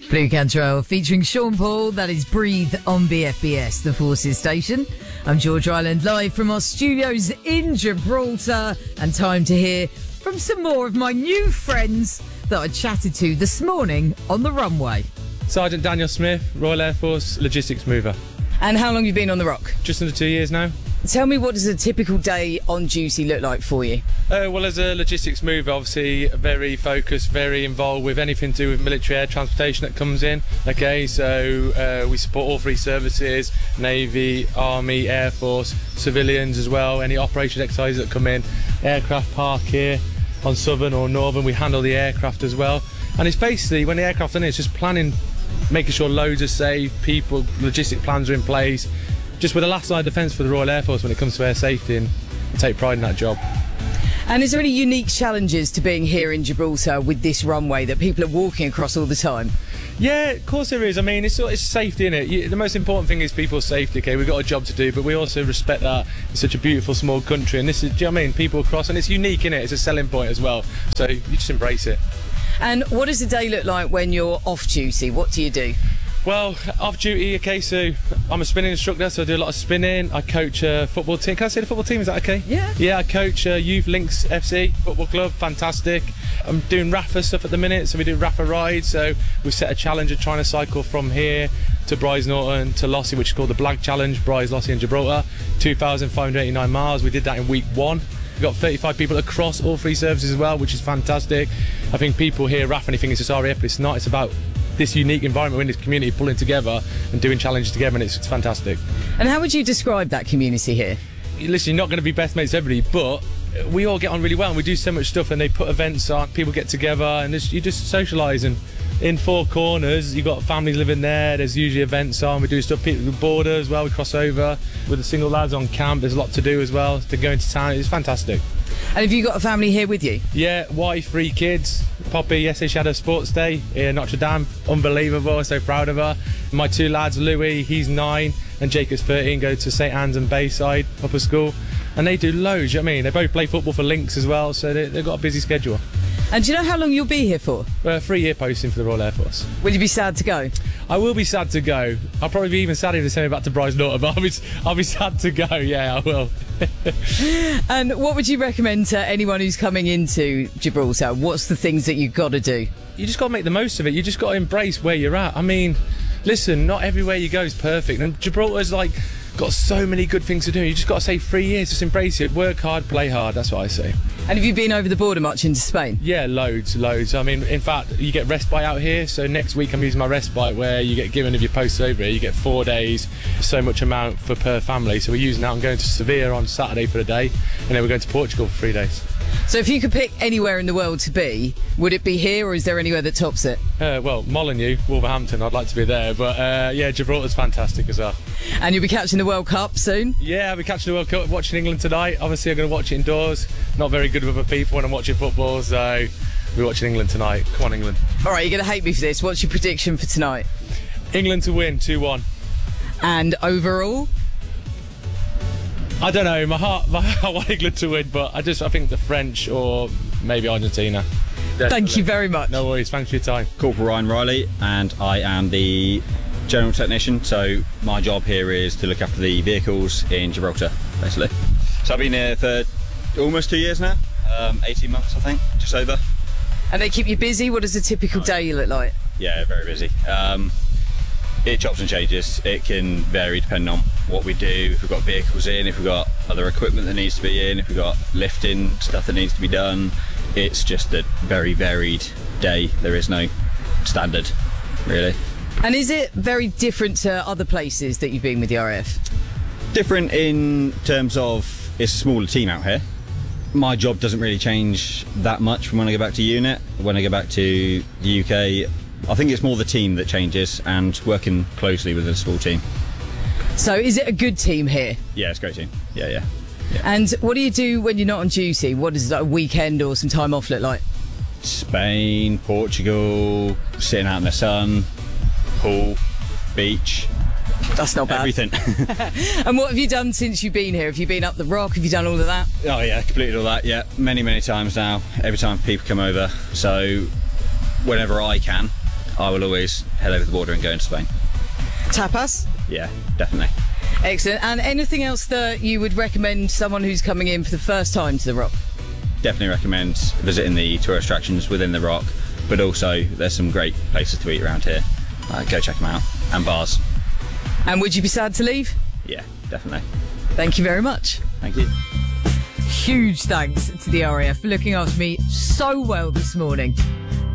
Blue Cantrell featuring Sean Paul, that is Breathe on BFBS, the Forces station. I'm George Ryland, live from our studios in Gibraltar, and time to hear from some more of my new friends that I chatted to this morning on the runway. Sergeant Daniel Smith, Royal Air Force Logistics Mover. And how long have you been on the Rock? Just under 2 years now. Tell me, what does a typical day on duty look like for you? Well, as a logistics mover, obviously very focused, very involved with anything to do with military air transportation that comes in. Okay, so we support all three services: Navy, Army, Air Force, civilians as well. Any operation exercises that come in, aircraft park here on Southern or Northern, we handle the aircraft as well. And it's basically, when the aircraft's in, it's just planning, making sure loads are safe, people, logistic plans are in place. Just with the last line of defence for the Royal Air Force when it comes to air safety, and I take pride in that job. And is there any unique challenges to being here in Gibraltar with this runway that people are walking across all the time? Yeah, of course there is. I mean, it's safety, innit? The most important thing is people's safety, okay? We've got a job to do, but we also respect that it's such a beautiful small country, and this is, do you know what I mean? People across, and it's unique, innit? It's a selling point as well, so you just embrace it. And what does a day look like when you're off duty? What do you do? Well, off duty, okay, so I'm a spinning instructor, so I do a lot of spinning. I coach a football team. Can I say the football team? Is that okay? Yeah. Yeah, I coach Youth Links FC football club. Fantastic. I'm doing RAFA stuff at the minute, so we do RAFA rides. So we set a challenge of trying to cycle from here to Brize Norton to Lossy, which is called the Blag Challenge, Brize, Lossy and Gibraltar, 2,589 miles. We did that in week 1. We've got 35 people across all three services as well, which is fantastic. I think people hear RAF and they think it's just RAF, but it's not. It's about this unique environment in this community, pulling together and doing challenges together, and it's fantastic. And how would you describe that community here? Listen, you're not going to be best mates with everybody, but we all get on really well, and we do so much stuff, and they put events on, people get together, and you just socialise. And in Four Corners, you've got families living there, there's usually events on, we do stuff, people with border as well, we cross over with the single lads on camp, there's a lot to do as well, to go into town, it's fantastic. And have you got a family here with you? Yeah, wife, 3 kids. Poppy, yesterday she had a sports day in Notre Dame. Unbelievable, so proud of her. My 2 lads, Louis, he's 9, and Jacob's 13, go to St Anne's and Bayside upper school. And they do loads, you know what I mean? They both play football for Links as well, so they've got a busy schedule. And do you know how long you'll be here for? 3-year posting for the Royal Air Force. Will you be sad to go? I will be sad to go. I'll probably be even sadder if they send me back to Brize Norton, but I'll be sad to go, yeah, I will. And what would you recommend to anyone who's coming into Gibraltar? What's the things that you've got to do? You just got to make the most of it. You just got to embrace where you're at. I mean, listen, not everywhere you go is perfect, and Gibraltar's got so many good things to do. You just got to say 3 years, just embrace it. Work hard, play hard, that's what I say. And have you been over the border much into Spain? Yeah, loads. I mean, in fact, you get respite out here, so next week I'm using my respite where you get given, if you're posted over here, you get 4 days, so much amount per family. So we're using that. I'm going to Sevilla on Saturday for a day, and then we're going to Portugal for 3 days. So if you could pick anywhere in the world to be, would it be here, or is there anywhere that tops it? Well, Molineux, Wolverhampton, I'd like to be there, but yeah, Gibraltar's fantastic as well. And you'll be catching the World Cup soon? Yeah, I'll be catching the World Cup, watching England tonight. Obviously, I'm going to watch it indoors. Not very good with other people when I'm watching football, so we're watching England tonight. Come on, England. All right, you're going to hate me for this. What's your prediction for tonight? England to win, 2-1. And overall? I don't know, my heart I want England to win, but I think the French or maybe Argentina. Definitely. Thank you very much. No worries, thanks for your time. Corporal Ryan Riley, and I am the general technician, so my job here is to look after the vehicles in Gibraltar, basically. So I've been here for almost 2 years now, 18 months I think, just over. And they keep you busy? What does a typical day look like? Yeah, very busy. It chops and changes. It can vary depending on what we do. If we've got vehicles in, if we've got other equipment that needs to be in, if we've got lifting stuff that needs to be done. It's just a very varied day. There is no standard, really. And is it very different to other places that you've been with the RAF? Different in terms of it's a smaller team out here. My job doesn't really change that much from when I go back to unit. When I go back to the UK, I think it's more the team that changes and working closely with a small team. So is it a good team here? Yeah, it's a great team. Yeah. And what do you do when you're not on duty? What does a weekend or some time off look like? Spain, Portugal, sitting out in the sun, pool, beach. That's not bad. Everything. And what have you done since you've been here? Have you been up the Rock? Have you done all of that? Oh yeah, completed all that, yeah. Many times now, every time people come over. So whenever I can, I will always head over the border and go into Spain. Tapas? Yeah, definitely. Excellent. And anything else that you would recommend someone who's coming in for the first time to the Rock? Definitely recommend visiting the tourist attractions within the Rock, but also there's some great places to eat around here. Go check them out. And bars. And would you be sad to leave? Yeah, definitely. Thank you very much. Thank you. Huge thanks to the RAF for looking after me so well this morning.